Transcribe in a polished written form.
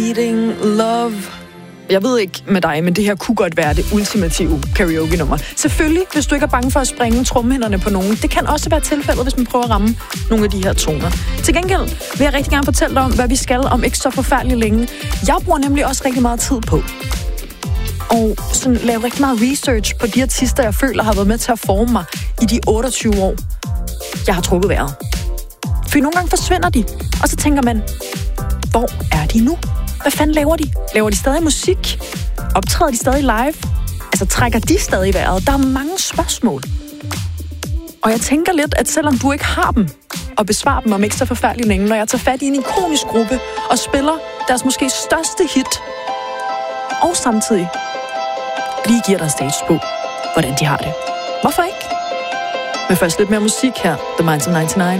Eating Love. Jeg ved ikke med dig, men det her kunne godt være det ultimative karaoke-nummer. Selvfølgelig, hvis du ikke er bange for at springe tromhænderne på nogen. Det kan også være tilfældet, hvis man prøver at ramme nogle af de her toner. Til gengæld vil jeg rigtig gerne fortælle dig om, hvad vi skal om ikke så forfærdeligt længe. Jeg bruger nemlig også rigtig meget tid på og sådan lave rigtig meget research på de artister, jeg føler har været med til at forme mig i de 28 år, jeg har trukket vejret. For nogle gange forsvinder de, og så tænker man, hvor er de nu? Hvad fanden laver de? Laver de stadig musik? Optræder de stadig live? Altså, trækker de stadig vejret? Der er mange spørgsmål. Og jeg tænker lidt, at selvom du ikke har dem, og besvarer dem om ikke så forfærdeligt længe, når jeg tager fat i en ikonisk gruppe og spiller deres måske største hit, og samtidig lige giver dig stage på, hvordan de har det. Hvorfor ikke? Men først lidt mere musik her. The Minds of 99.